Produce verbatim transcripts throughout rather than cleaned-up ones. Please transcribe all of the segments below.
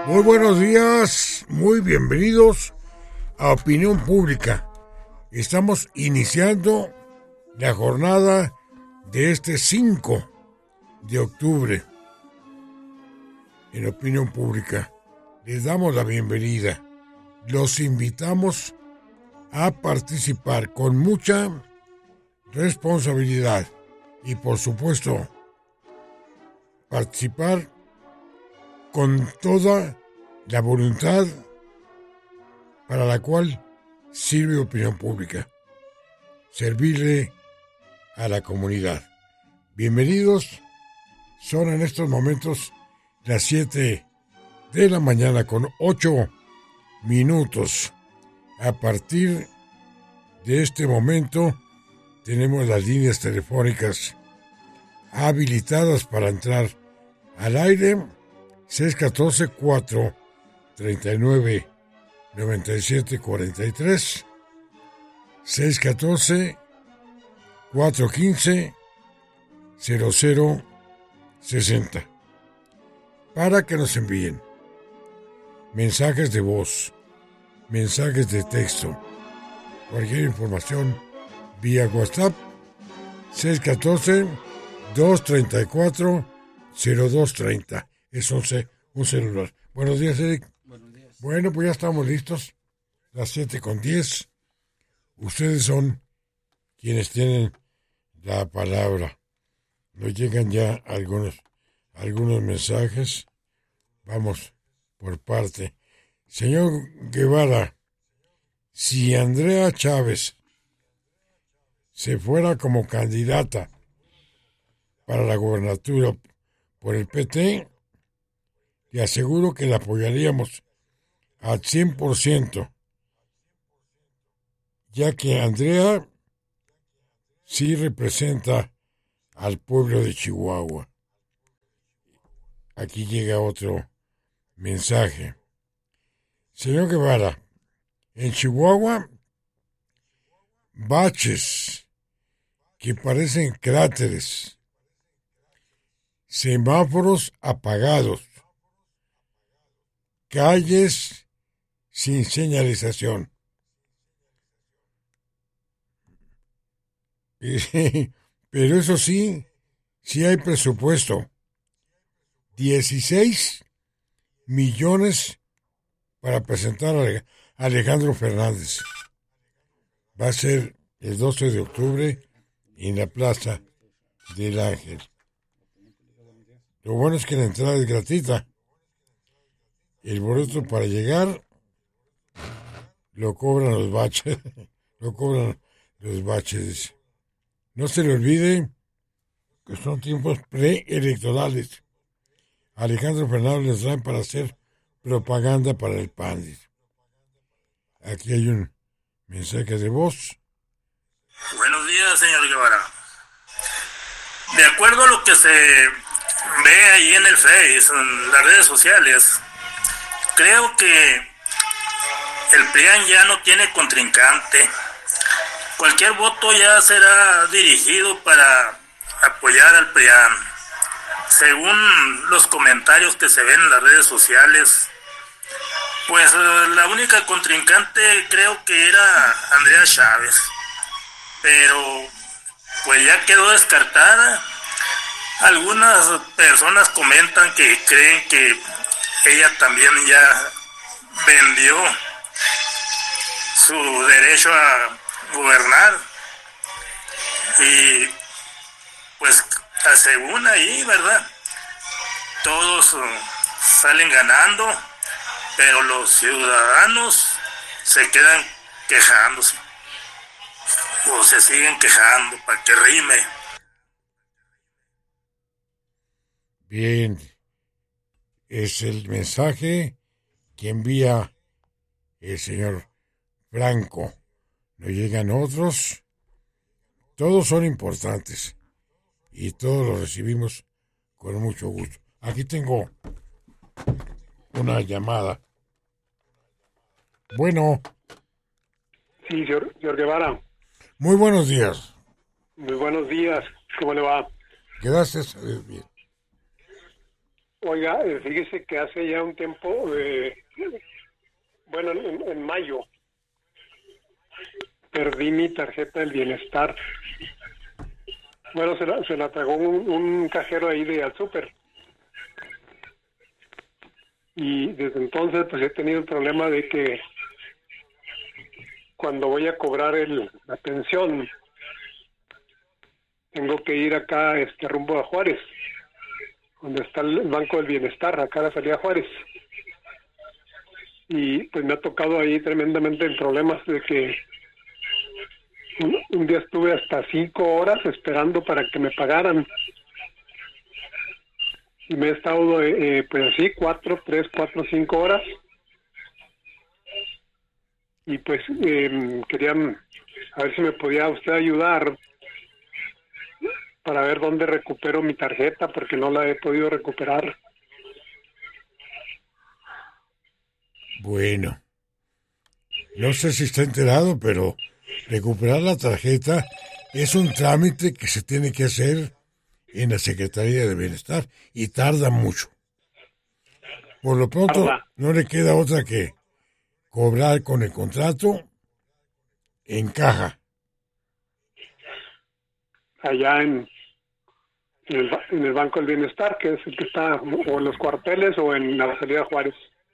Muy buenos días, muy bienvenidos a Opinión Pública. Estamos iniciando la jornada de este cinco de octubre. En Opinión Pública les damos la bienvenida. Los invitamos a participar con mucha responsabilidad y, por supuesto, participar con toda la voluntad para la cual sirve Opinión Pública, servirle a la comunidad. Bienvenidos, son en estos momentos las siete de la mañana con ocho minutos. A partir de este momento tenemos las líneas telefónicas habilitadas para entrar al aire. seis uno cuatro, cuatro tres nueve, nueve siete cuatro tres, seis uno cuatro, cuatro uno cinco, cero cero seis cero, para que nos envíen mensajes de voz, mensajes de texto, cualquier información vía WhatsApp, seis uno cuatro, dos tres cuatro, cero dos tres cero. Es un, un celular. Buenos días, Eric. Buenos días. Bueno, pues ya estamos listos. Las siete con diez. Ustedes son quienes tienen la palabra. Nos llegan ya algunos, algunos mensajes. Vamos por parte. Señor Guevara, si Andrea Chávez se fuera como candidata para la gobernatura por el P T, le aseguro que la apoyaríamos al cien por ciento, ya que Andrea sí representa al pueblo de Chihuahua. Aquí llega otro mensaje. Señor Guevara, en Chihuahua, baches que parecen cráteres, semáforos apagados, calles sin señalización. Pero eso sí, sí hay presupuesto. dieciséis millones para presentar a Alejandro Fernández. Va a ser el doce de octubre en la Plaza del Ángel. Lo bueno es que la entrada es gratuita. El boleto para llegar lo cobran los baches. Lo cobran los baches. No se le olvide que son tiempos preelectorales. Alejandro Fernández les traen para hacer propaganda para el P A N. Aquí hay un mensaje de voz. Buenos días, señor Guevara. De acuerdo a lo que se ve ahí en el Face, en las redes sociales, creo que el P R I A N ya no tiene contrincante. Cualquier voto ya será dirigido para apoyar al P R I A N. Según los comentarios que se ven en las redes sociales, pues la única contrincante creo que era Andrea Chávez. Pero pues ya quedó descartada. Algunas personas comentan que creen que ella también ya vendió su derecho a gobernar y pues según ahí, ¿verdad? Todos uh, salen ganando, pero los ciudadanos se quedan quejándose o se siguen quejando para que rime. Bien, es el mensaje que envía el señor Franco. No llegan otros. Todos son importantes y todos los recibimos con mucho gusto. Aquí tengo una llamada. Bueno. Sí, señor, señor Guevara. Muy buenos días. Muy buenos días. ¿Cómo le va? Gracias a Dios, bien. Oiga, eh, fíjese que hace ya un tiempo, eh, bueno, en, en mayo, perdí mi tarjeta del bienestar. Bueno, se la, se la tragó un, un cajero ahí de al súper. Y desde entonces pues he tenido el problema de que cuando voy a cobrar el, la pensión, tengo que ir acá este rumbo a Juárez, donde está el Banco del Bienestar, acá a la salida Juárez. Y pues me ha tocado ahí tremendamente en problemas de que un, un día estuve hasta cinco horas esperando para que me pagaran. Y me he estado, eh, pues así, cuatro, tres, cuatro, cinco horas. Y pues eh, quería a ver si me podía usted ayudar para ver dónde recupero mi tarjeta, porque no la he podido recuperar. Bueno, no sé si está enterado, pero recuperar la tarjeta es un trámite que se tiene que hacer en la Secretaría de Bienestar y tarda mucho. Por lo pronto, Tarda. no le queda otra que cobrar con el contrato en caja. Allá en, en, el, ba- en el Banco del Bienestar, que es el que está o en los cuarteles o en la salida Juárez.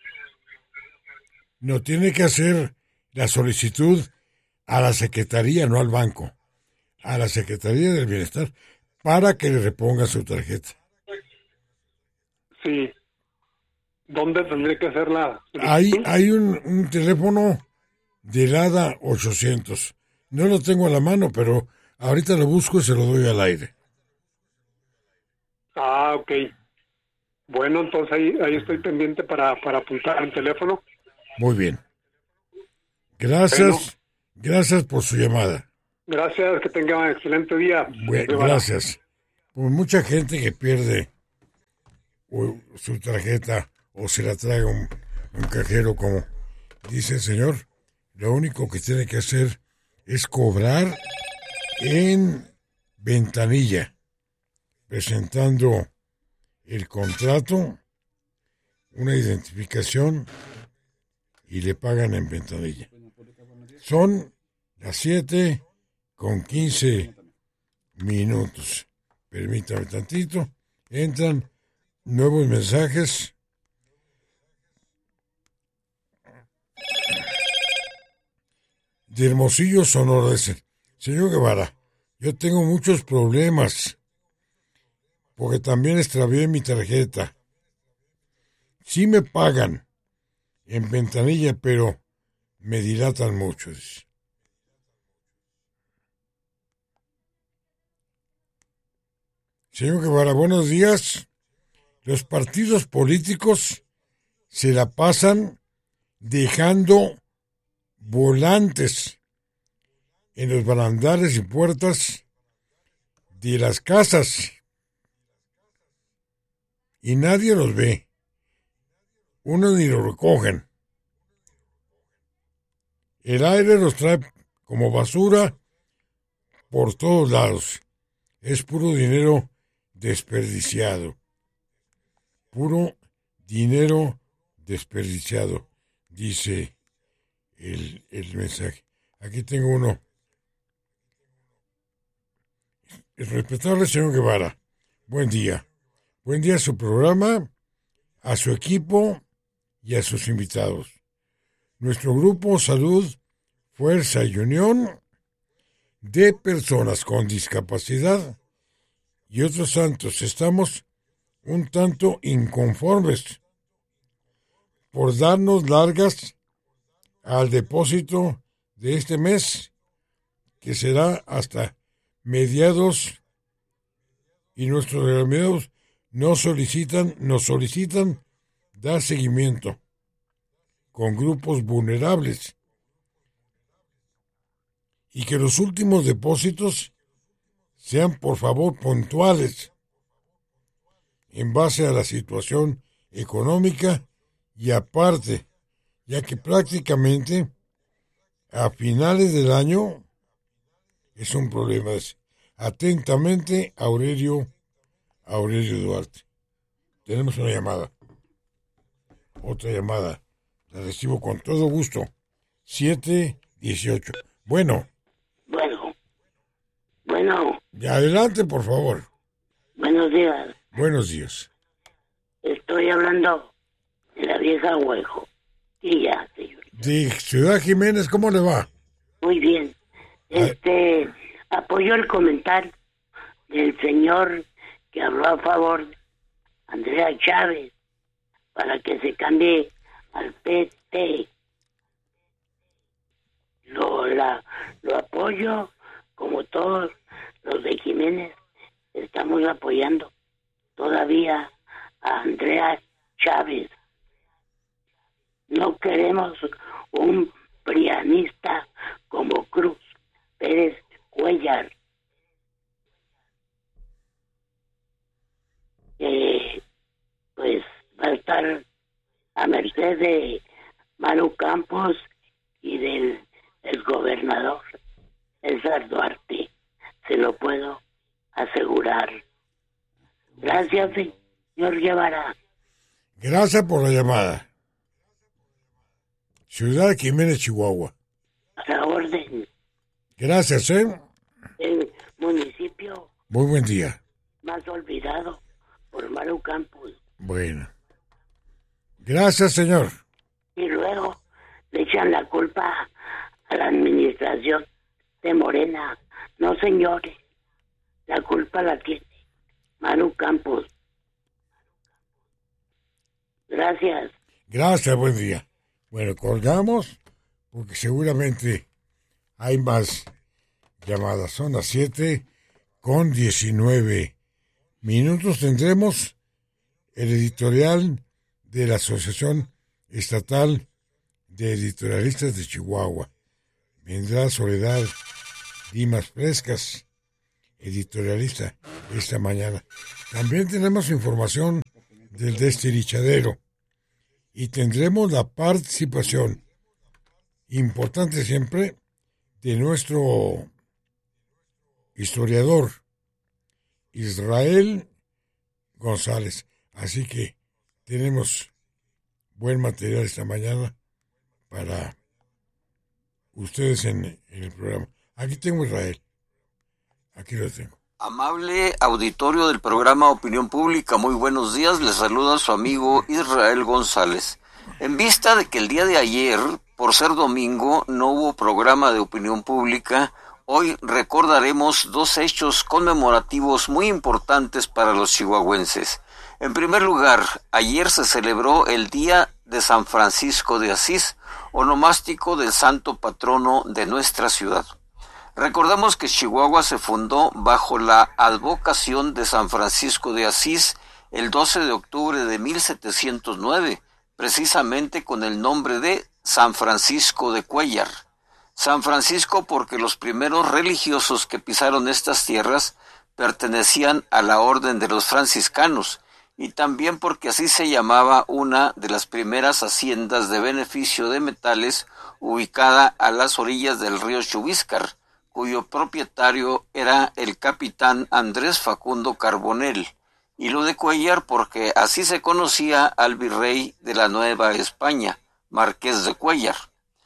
No tiene que hacer la solicitud a la Secretaría, no al banco, a la Secretaría del Bienestar para que le reponga su tarjeta. Sí. ¿Dónde tendré que hacer la Hay, solicitud? hay un, un teléfono del A D A ochocientos. No lo tengo a la mano, pero ahorita lo busco y se lo doy al aire. Ah, ok. Bueno, entonces ahí, ahí estoy pendiente para, para apuntar el teléfono. Muy bien. Gracias, gracias por su llamada. Gracias, que tenga un excelente día. Bue- Guevara. gracias. Pues mucha gente que pierde o, su tarjeta o se la traga un, un cajero, como dice el señor, lo único que tiene que hacer es cobrar en ventanilla, presentando el contrato, una identificación y le pagan en ventanilla. Son las siete con quince minutos. Permítame tantito. Entran nuevos mensajes. De Hermosillo, Sonora. Dice, señor Guevara, yo tengo muchos problemas porque también extravié mi tarjeta. Sí me pagan en ventanilla, pero me dilatan mucho. Dice. Señor Guevara, buenos días. Los partidos políticos se la pasan dejando volantes en los barandales y puertas de las casas y nadie los ve. Uno ni lo recogen. El aire los trae como basura por todos lados. Es puro dinero desperdiciado. Puro dinero desperdiciado, dice el, el mensaje. Aquí tengo uno. El respetable señor Guevara, buen día. Buen día a su programa, a su equipo y a sus invitados. Nuestro grupo Salud, Fuerza y Unión de personas con discapacidad y otros tantos estamos un tanto inconformes por darnos largas al depósito de este mes, que será hasta mediados, y nuestros remedios nos solicitan, nos solicitan dar seguimiento con grupos vulnerables y que los últimos depósitos sean por favor puntuales en base a la situación económica y aparte, ya que prácticamente a finales del año es un problema. Atentamente, Aurelio, Aurelio Duarte. tenemos una llamada. Otra llamada. La recibo con todo gusto. siete dieciocho. Bueno. Bueno. Bueno. Ya adelante, por favor. Buenos días. Buenos días. Estoy hablando de la vieja Huejo. Y ya, señor. De Ciudad Jiménez, ¿cómo le va? Muy bien. Este, apoyo el comentario del señor que habló a favor de Andrea Chávez para que se cambie al P T. Lo, la, lo apoyo como todos los de Jiménez. Estamos apoyando todavía a Andrea Chávez. No queremos un prianista como Cruz Pérez Cuellar. Eh, pues va a estar a merced de Maru Campos y del el gobernador César Duarte. Se lo puedo asegurar. Gracias, señor Guevara. Gracias por la llamada. Ciudad Jiménez, Chihuahua. A la orden. Gracias, ¿eh? El municipio Muy buen día. más olvidado por Maru Campos. Bueno. Gracias, señor. Y luego le echan la culpa a la administración de Morena. No, señores. La culpa la tiene Maru Campos. Gracias. Gracias, buen día. Bueno, colgamos porque seguramente hay más llamadas. Son las siete con diecinueve minutos. Tendremos el editorial de la Asociación Estatal de Editorialistas de Chihuahua. Vendrá Soledad Dimas Frescas, editorialista, esta mañana. También tenemos información del destilichadero y tendremos la participación importante siempre de nuestro historiador Israel González. Así que tenemos buen material esta mañana para ustedes en, en el programa. Aquí tengo Israel. Aquí lo tengo. Amable auditorio del programa Opinión Pública, muy buenos días. Les saluda su amigo Israel González. En vista de que el día de ayer, por ser domingo, no hubo programa de Opinión Pública, hoy recordaremos dos hechos conmemorativos muy importantes para los chihuahuenses. En primer lugar, ayer se celebró el Día de San Francisco de Asís, onomástico del santo patrono de nuestra ciudad. Recordamos que Chihuahua se fundó bajo la advocación de San Francisco de Asís el doce de octubre de mil setecientos nueve, precisamente con el nombre de San Francisco de Cuellar. San Francisco porque los primeros religiosos que pisaron estas tierras pertenecían a la orden de los franciscanos, y también porque así se llamaba una de las primeras haciendas de beneficio de metales ubicada a las orillas del río Chubíscar, cuyo propietario era el capitán Andrés Facundo Carbonell, y lo de Cuellar porque así se conocía al virrey de la Nueva España, Marqués de Cuellar.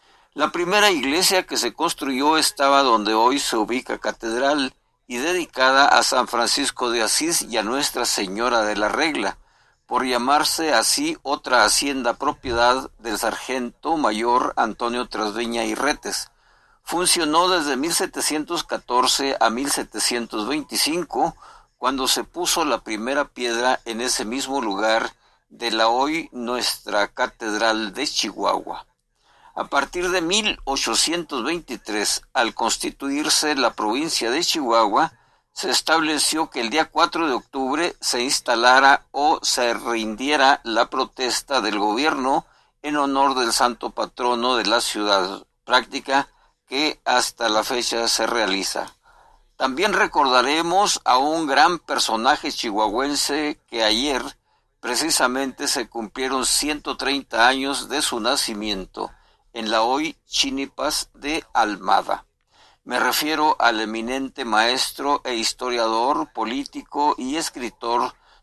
La primera iglesia que se construyó estaba donde hoy se ubica Catedral y dedicada a San Francisco de Asís y a Nuestra Señora de la Regla, por llamarse así otra hacienda propiedad del sargento mayor Antonio Trasviña y Retes. Funcionó desde mil setecientos catorce a mil setecientos veinticinco, cuando se puso la primera piedra en ese mismo lugar de la hoy nuestra Catedral de Chihuahua. A partir de mil ochocientos veintitrés, al constituirse la provincia de Chihuahua, se estableció que el día cuatro de octubre se instalara o se rindiera la protesta del gobierno en honor del santo patrono de la ciudad, práctica que hasta la fecha se realiza. También recordaremos a un gran personaje chihuahuense que ayer precisamente se cumplieron ciento treinta años de su nacimiento, en la hoy Chinipas de Almada. Me refiero al eminente maestro e historiador, político y escritor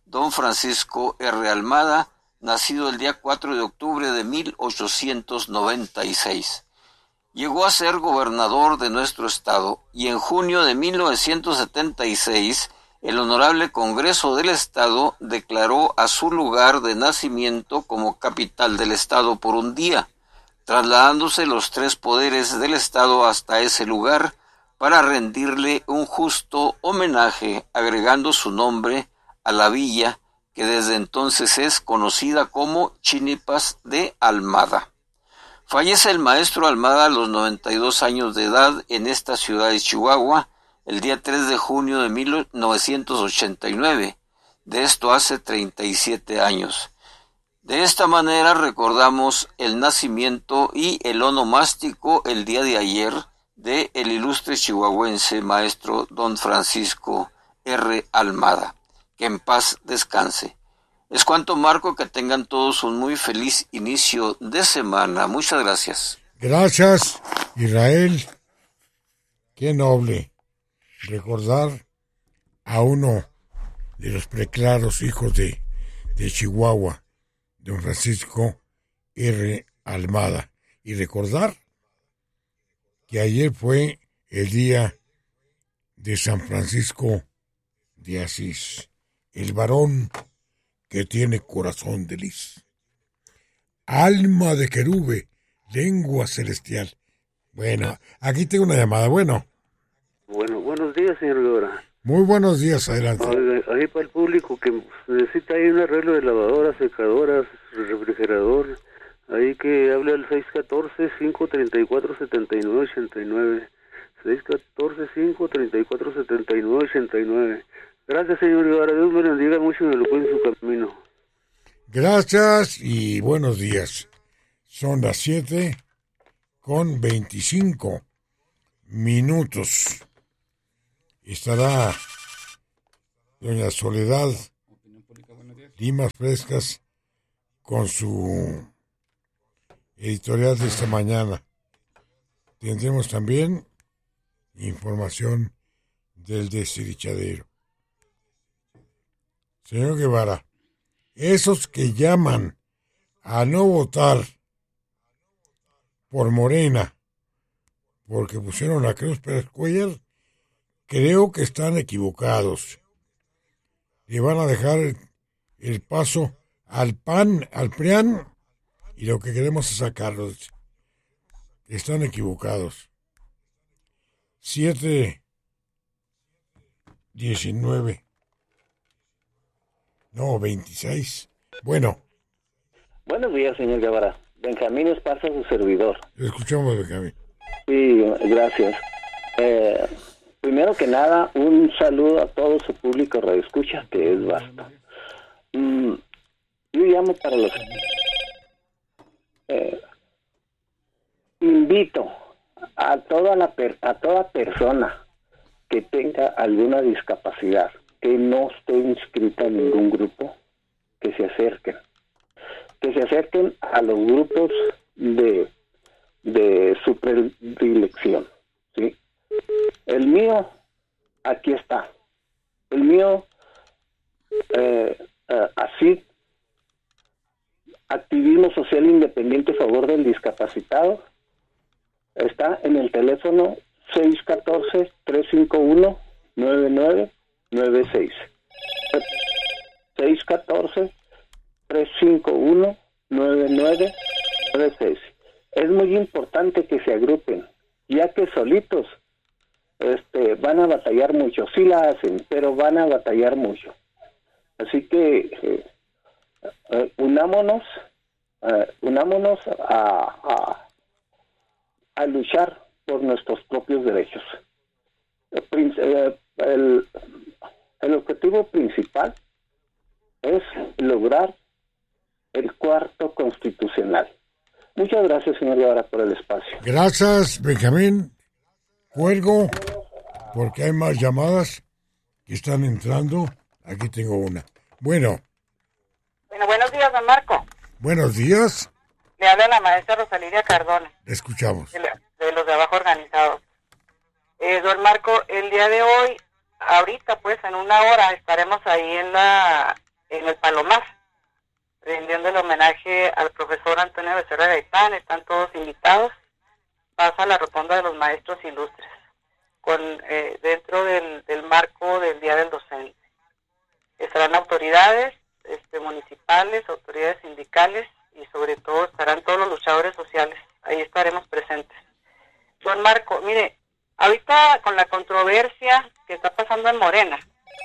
don Francisco R. Almada, nacido el día cuatro de octubre de mil ochocientos noventa y seis. Llegó a ser gobernador de nuestro estado y en junio de mil novecientos setenta y seis el Honorable Congreso del Estado declaró a su lugar de nacimiento como capital del estado por un día, trasladándose los tres poderes del estado hasta ese lugar para rendirle un justo homenaje, agregando su nombre a la villa que desde entonces es conocida como Chinipas de Almada. Fallece el maestro Almada a los noventa y dos años de edad en esta ciudad de Chihuahua el día tres de junio de mil novecientos ochenta y nueve. De esto hace treinta y siete años. De esta manera recordamos el nacimiento y el onomástico el día de ayer de el ilustre chihuahuense maestro don Francisco R. Almada. Que en paz descanse. Es cuanto, Marco, que tengan todos un muy feliz inicio de semana. Muchas gracias. Gracias, Israel. Qué noble recordar a uno de los preclaros hijos de, de Chihuahua, don Francisco R. Almada. Y recordar que ayer fue el día de San Francisco de Asís, el varón que tiene corazón de lis, alma de querube, lengua celestial. Bueno, aquí tengo una llamada. Bueno. Bueno, buenos días, señor Guevara. Muy buenos días, adelante. Oiga, ahí para el público que necesita ahí un arreglo de lavadoras, secadoras, refrigerador, ahí que hable al seis uno cuatro, cinco tres cuatro, siete nueve ocho nueve. seis uno cuatro, cinco tres cuatro, siete nueve ocho nueve. Gracias, señor Guevara. Dios me bendiga mucho y me lo cuide en su camino. Gracias y buenos días. Son las siete con veinticinco minutos. Estará doña Soledad Limas Frescas con su editorial de esta mañana. Tendremos también información del desdichadero. Señor Guevara, esos que llaman a no votar por Morena porque pusieron a Cruz Pérez Cuellar, creo que están equivocados. Le van a dejar el, el paso al P A N, al P R I A N, y lo que queremos es sacarlos. Están equivocados. siete diecinueve. No, veintiséis. Bueno. Buenos días, señor Guevara. Benjamín Esparza, su servidor. Escuchamos, Benjamín. Sí, gracias. Eh, primero que nada, un saludo a todo su público radioescucha, que es vasto. Mm, yo llamo para los... Eh, invito a toda, la per, a toda persona que tenga alguna discapacidad, que no esté inscrita en ningún grupo, que se acerquen. Que se acerquen a los grupos de, de su predilección, ¿sí? El mío, aquí está. El mío, eh, eh, así, Activismo Social Independiente a favor del discapacitado, está en el teléfono seis uno cuatro, tres cinco uno, nueve nueve nueve seis. seis uno cuatro, tres cinco uno, nueve nueve nueve seis. Es muy importante que se agrupen, ya que solitos este, van a batallar mucho. Sí la hacen, pero van a batallar mucho. Así que eh, eh, unámonos, eh, unámonos a, a, a luchar por nuestros propios derechos. El, el, el objetivo principal es lograr el cuarto constitucional. Muchas gracias, señor Guevara, por el espacio. Gracias, Benjamín. Cuelgo, porque hay más llamadas que están entrando. Aquí tengo una. Bueno. Bueno, buenos días, don Marco. Buenos días. Le habla la maestra Rosalía Cardona. Le escuchamos. De, la, de los de abajo organizados. Eh, don Marco, el día de hoy, ahorita pues en una hora estaremos ahí en la en el Palomar, rindiendo el homenaje al profesor Antonio Becerra Gaitán. Están todos invitados. Pasa a la rotonda de los maestros ilustres, con eh, dentro del, del marco del Día del Docente. Estarán autoridades este, municipales, autoridades sindicales y sobre todo estarán todos los luchadores sociales. Ahí estaremos presentes. Don Marco, mire, ahorita con la controversia que está pasando en Morena,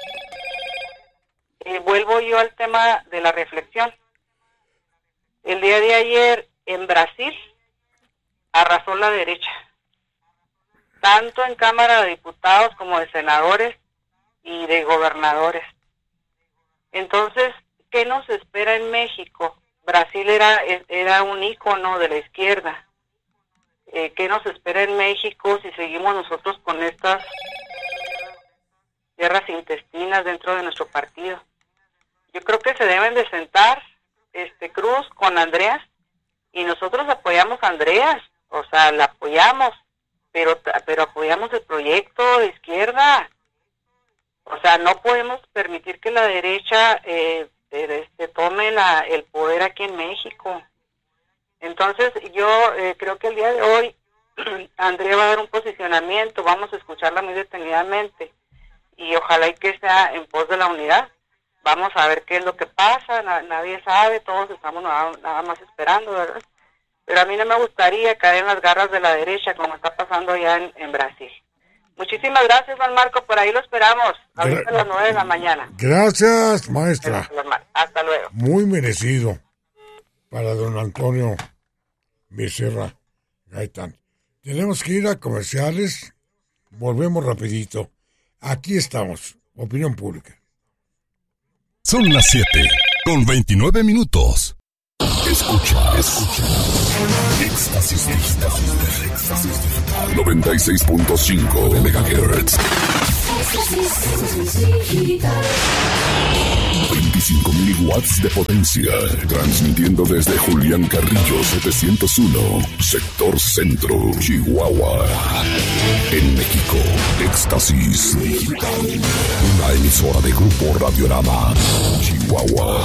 eh, vuelvo yo al tema de la reflexión. El día de ayer en Brasil arrasó la derecha, tanto en Cámara de Diputados como de senadores y de gobernadores. Entonces, ¿qué nos espera en México? Brasil era, era un ícono de la izquierda. Eh, ¿Qué nos espera en México si seguimos nosotros con estas guerras intestinas dentro de nuestro partido? Yo creo que se deben de sentar este Cruz con Andreas, y nosotros apoyamos a Andreas, o sea, la apoyamos, pero pero apoyamos el proyecto de izquierda. O sea, no podemos permitir que la derecha eh, este, tome la, el poder aquí en México. Entonces, yo eh, creo que el día de hoy Andrea va a dar un posicionamiento, vamos a escucharla muy detenidamente, y ojalá y que sea en pos de la unidad. Vamos a ver qué es lo que pasa, na, nadie sabe, todos estamos nada, nada más esperando, ¿verdad? Pero a mí no me gustaría caer en las garras de la derecha como está pasando allá en, en Brasil. Muchísimas gracias, don Marco, por ahí lo esperamos, ahorita a las nueve de la mañana. Gracias, maestra. Hasta luego. Muy merecido para don Antonio Becerra Gaitán. Tenemos que ir a comerciales, volvemos rapidito. Aquí estamos, Opinión Pública. Son las siete, con veintinueve minutos. Escucha, escucha. Éxtasis Digital. Éxtasis Digital. noventa y seis punto cinco megahertz. veinticinco mil watts de potencia. Transmitiendo desde Julián Carrillo setecientos uno, sector centro, Chihuahua. En México, Éxtasis Digital. Una emisora de Grupo Radiorama, Chihuahua.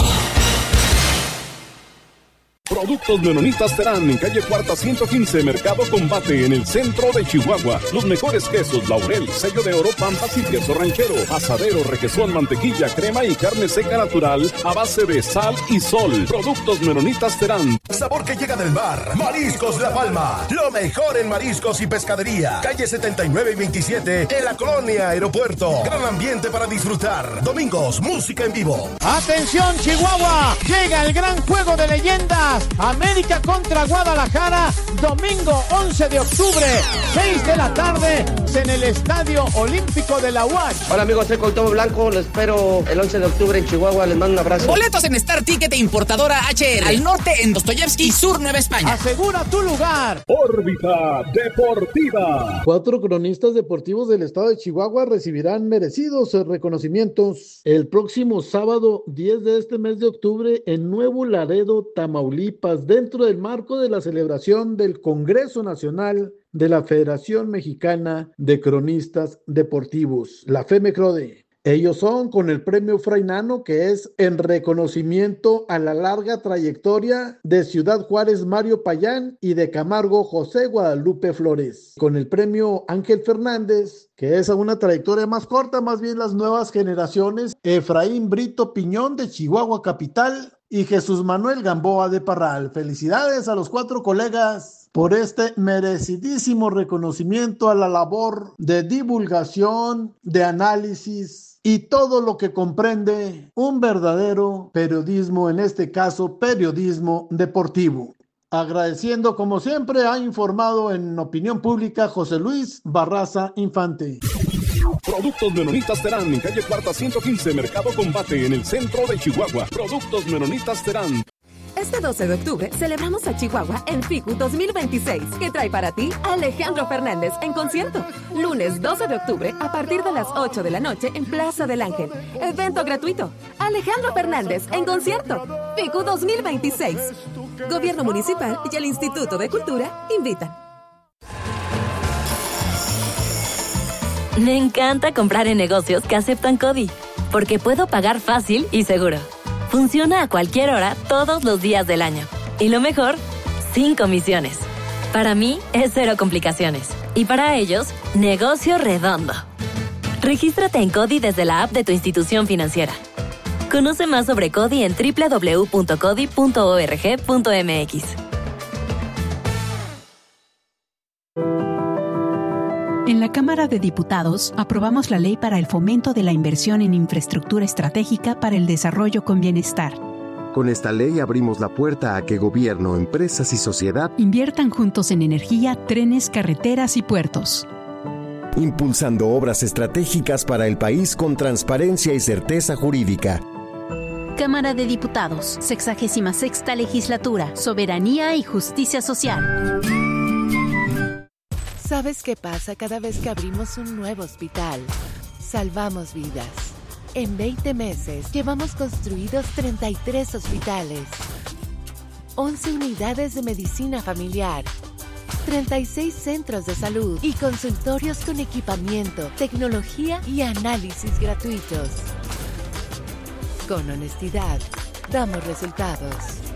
Productos Menonitas Terán, en calle Cuarta ciento quince, Mercado Combate, en el centro de Chihuahua. Los mejores quesos, Laurel, sello de oro, Pampas y queso ranchero, asadero, requesón, mantequilla, crema y carne seca natural a base de sal y sol. Productos Menonitas Terán. Sabor que llega del mar. Mariscos La Palma. Lo mejor en mariscos y pescadería. Calle setenta y nueve y veintisiete, en la colonia Aeropuerto. Gran ambiente para disfrutar. Domingos, música en vivo. ¡Atención, Chihuahua! Llega el gran juego de leyendas. América contra Guadalajara, domingo once de octubre, seis de la tarde, en el Estadio Olímpico de la U A Ch. Hola amigos, soy Cuauhtémoc Blanco, los espero el once de octubre en Chihuahua, les mando un abrazo. Boletos en Star Ticket e importadora H R, al norte en Dostoyevsky y sur Nueva España. Asegura tu lugar. Órbita Deportiva. Cuatro cronistas deportivos del estado de Chihuahua recibirán merecidos reconocimientos el próximo sábado diez de este mes de octubre en Nuevo Laredo, Tamaulipas, dentro del marco de la celebración del Congreso Nacional de la Federación Mexicana de Cronistas Deportivos, la FEMECRODE. Ellos son con el premio Fray Nano, que es en reconocimiento a la larga trayectoria de Ciudad Juárez Mario Payán y de Camargo José Guadalupe Flores. Con el premio Ángel Fernández, que es a una trayectoria más corta, más bien las nuevas generaciones, Efraín Brito Piñón de Chihuahua Capital y Jesús Manuel Gamboa de Parral. Felicidades a los cuatro colegas por este merecidísimo reconocimiento a la labor de divulgación, de análisis y todo lo que comprende un verdadero periodismo, en este caso periodismo deportivo. Agradeciendo, como siempre, ha informado en Opinión Pública José Luis Barraza Infante. Productos Menonitas Terán, en calle Cuarta ciento quince, Mercado Combate, en el centro de Chihuahua. Productos Menonitas Terán. Este doce de octubre celebramos a Chihuahua en FICU dos mil veintiséis, que trae para ti a Alejandro Fernández en concierto. Lunes doce de octubre a partir de las ocho de la noche en Plaza del Ángel. Evento gratuito. Alejandro Fernández en concierto. FICU dos mil veintiséis. Gobierno Municipal y el Instituto de Cultura invitan. Me encanta comprar en negocios que aceptan CODI, porque puedo pagar fácil y seguro. Funciona a cualquier hora, todos los días del año. Y lo mejor, sin comisiones. Para mí, es cero complicaciones. Y para ellos, negocio redondo. Regístrate en CODI desde la app de tu institución financiera. Conoce más sobre CODI en doble u doble u doble u punto codi punto org punto m x. En la Cámara de Diputados aprobamos la ley para el fomento de la inversión en infraestructura estratégica para el desarrollo con bienestar. Con esta ley abrimos la puerta a que gobierno, empresas y sociedad inviertan juntos en energía, trenes, carreteras y puertos. Impulsando obras estratégicas para el país con transparencia y certeza jurídica. Cámara de Diputados, sexagésima sexta legislatura, soberanía y justicia social. ¿Sabes qué pasa cada vez que abrimos un nuevo hospital? Salvamos vidas. En veinte meses llevamos construidos treinta y tres hospitales, once unidades de medicina familiar, treinta y seis centros de salud y consultorios con equipamiento, tecnología y análisis gratuitos. Con honestidad, damos resultados.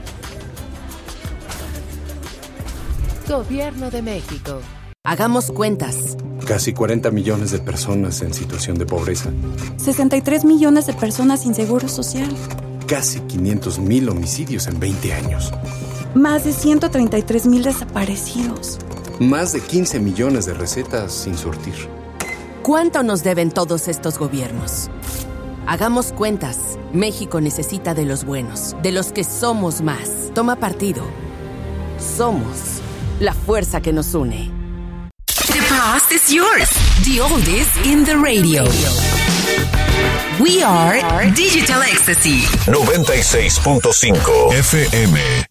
Gobierno de México. Hagamos cuentas. Casi cuarenta millones de personas en situación de pobreza. sesenta y tres millones de personas sin seguro social. Casi quinientos mil homicidios en veinte años. Más de ciento treinta y tres mil desaparecidos. Más de quince millones de recetas sin surtir. ¿Cuánto nos deben todos estos gobiernos? Hagamos cuentas. México necesita de los buenos, de los que somos más. Toma partido. Somos la fuerza que nos une. The past is yours. The oldies in the radio. We are Digital Ecstasy. noventa y seis punto cinco F M.